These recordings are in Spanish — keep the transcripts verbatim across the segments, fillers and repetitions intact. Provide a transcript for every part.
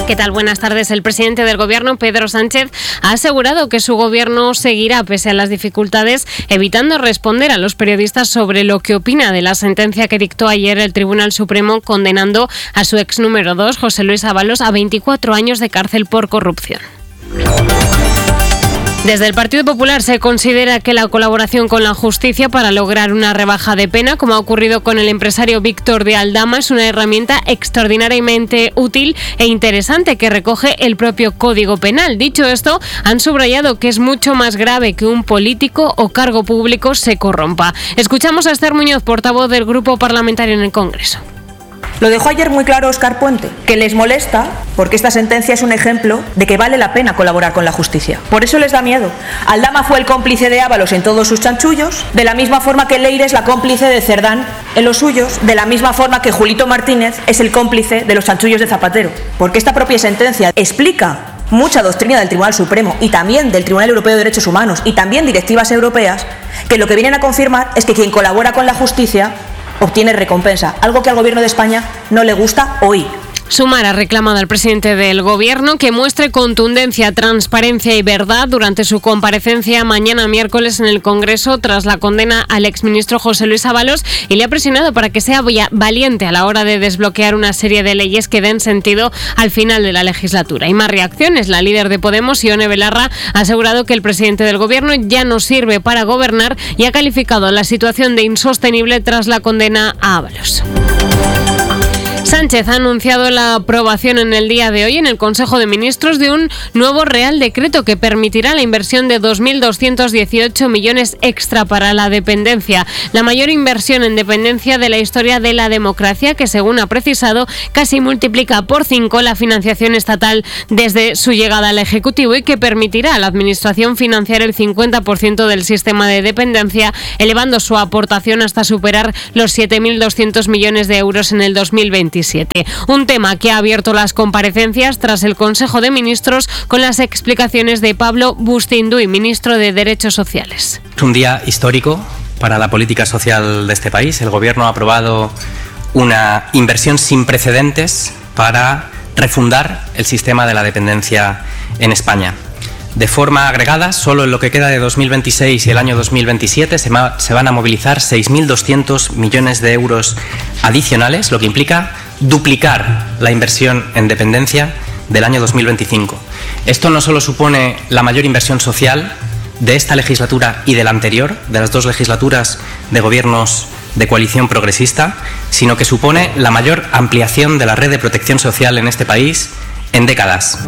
¿Qué tal? Buenas tardes. El presidente del Gobierno, Pedro Sánchez, ha asegurado que su Gobierno seguirá pese a las dificultades, evitando responder a los periodistas sobre lo que opina de la sentencia que dictó ayer el Tribunal Supremo, condenando a su ex número dos, José Luis Ábalos, a veinticuatro años de cárcel por corrupción. Desde el Partido Popular se considera que la colaboración con la justicia para lograr una rebaja de pena, como ha ocurrido con el empresario Víctor de Aldama, es una herramienta extraordinariamente útil e interesante que recoge el propio Código Penal. Dicho esto, han subrayado que es mucho más grave que un político o cargo público se corrompa. Escuchamos a Esther Muñoz, portavoz del Grupo Parlamentario en el Congreso. Lo dejó ayer muy claro Óscar Puente, que les molesta porque esta sentencia es un ejemplo de que vale la pena colaborar con la justicia. Por eso les da miedo. Aldama fue el cómplice de Ábalos en todos sus chanchullos, de la misma forma que Leire es la cómplice de Cerdán en los suyos, de la misma forma que Julito Martínez es el cómplice de los chanchullos de Zapatero. Porque esta propia sentencia explica mucha doctrina del Tribunal Supremo y también del Tribunal Europeo de Derechos Humanos y también directivas europeas, que lo que vienen a confirmar es que quien colabora con la justicia obtiene recompensa, algo que al Gobierno de España no le gusta oír. Sumar ha reclamado al presidente del Gobierno que muestre contundencia, transparencia y verdad durante su comparecencia mañana miércoles en el Congreso tras la condena al exministro José Luis Ábalos, y le ha presionado para que sea valiente a la hora de desbloquear una serie de leyes que den sentido al final de la legislatura. Y más reacciones. La líder de Podemos, Ione Belarra, ha asegurado que el presidente del Gobierno ya no sirve para gobernar y ha calificado la situación de insostenible tras la condena a Ábalos. Sánchez ha anunciado la aprobación en el día de hoy en el Consejo de Ministros de un nuevo Real Decreto que permitirá la inversión de dos mil doscientos dieciocho millones extra para la dependencia, la mayor inversión en dependencia de la historia de la democracia, que según ha precisado casi multiplica por cinco la financiación estatal desde su llegada al Ejecutivo y que permitirá a la Administración financiar el cincuenta por ciento del sistema de dependencia, elevando su aportación hasta superar los siete mil doscientos millones de euros en el dos mil veintisiete. Un tema que ha abierto las comparecencias tras el Consejo de Ministros con las explicaciones de Pablo Bustinduy, ministro de Derechos Sociales. Es un día histórico para la política social de este país. El Gobierno ha aprobado una inversión sin precedentes para refundar el sistema de la dependencia en España. De forma agregada, solo en lo que queda de dos mil veintiséis y el año dos mil veintisiete se, ma- se van a movilizar seis mil doscientos millones de euros adicionales, lo que implica duplicar la inversión en dependencia del año dos mil veinticinco. Esto no solo supone la mayor inversión social de esta legislatura y de la anterior, de las dos legislaturas de gobiernos de coalición progresista, sino que supone la mayor ampliación de la red de protección social en este país en décadas.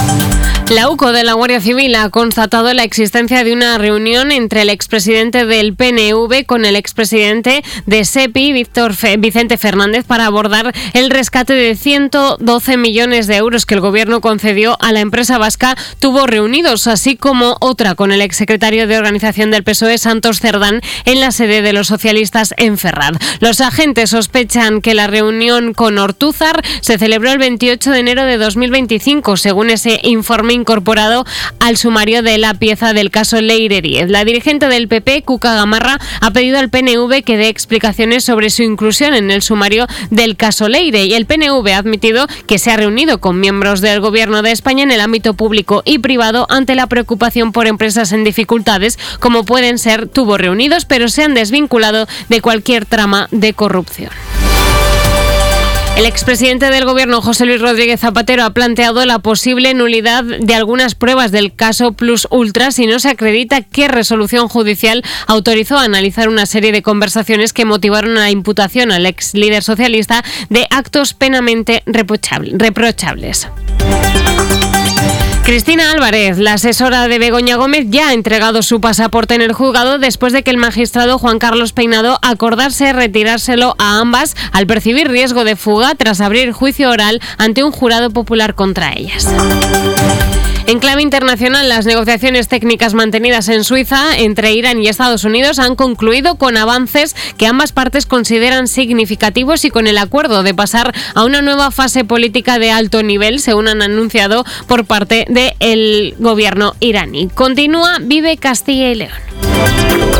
La U C O de la Guardia Civil ha constatado la existencia de una reunión entre el expresidente del P N V con el expresidente de SEPI, Víctor Fe- Vicente Fernández, para abordar el rescate de ciento doce millones de euros que el Gobierno concedió a la empresa vasca Tuvo Reunidos, así como otra con el exsecretario de Organización del P S O E, Santos Cerdán, en la sede de los socialistas en Ferraz. Los agentes sospechan que la reunión con Ortúzar se celebró el veintiocho de enero de dos mil veinticinco, según ese informe incorporado al sumario de la pieza del caso Leire diez. La dirigente del P P, Cuca Gamarra, ha pedido al P N V que dé explicaciones sobre su inclusión en el sumario del caso Leire, y el P N V ha admitido que se ha reunido con miembros del Gobierno de España en el ámbito público y privado ante la preocupación por empresas en dificultades, como pueden ser Tuvo Reunidos, pero se han desvinculado de cualquier trama de corrupción. El expresidente del Gobierno, José Luis Rodríguez Zapatero, ha planteado la posible nulidad de algunas pruebas del caso Plus Ultra si no se acredita qué resolución judicial autorizó a analizar una serie de conversaciones que motivaron a la imputación al ex líder socialista de actos penamente reprochables. Cristina Álvarez, la asesora de Begoña Gómez, ya ha entregado su pasaporte en el juzgado después de que el magistrado Juan Carlos Peinado acordase retirárselo a ambas al percibir riesgo de fuga tras abrir juicio oral ante un jurado popular contra ellas. En clave internacional, las negociaciones técnicas mantenidas en Suiza entre Irán y Estados Unidos han concluido con avances que ambas partes consideran significativos y con el acuerdo de pasar a una nueva fase política de alto nivel, según han anunciado por parte del gobierno iraní. Continúa Vive Castilla y León.